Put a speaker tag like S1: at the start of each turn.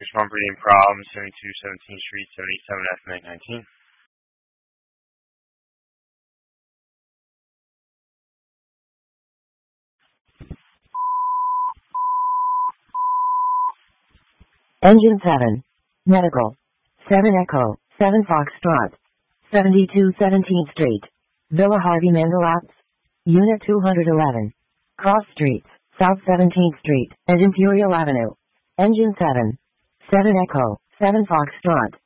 S1: Respond breathing problems, 72 17th Street, 77 F, Meg 19.
S2: Engine 7. Medical. 7 Echo, 7 Foxtrot. 72 17th Street. Villa Harvey Mandelops. Unit 211. Cross Streets, South 17th Street, and Imperial Avenue. Engine 7. 7 Echo, 7 Foxtrot.